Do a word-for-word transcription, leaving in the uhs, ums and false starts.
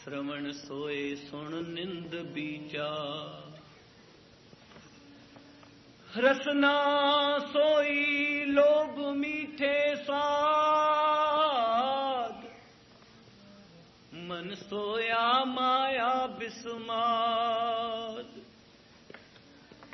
श्रवण सोए सुन निंद बीचा, रसना सोई लोभ मीठे स्वाद, मन सोया माया बिस्माद।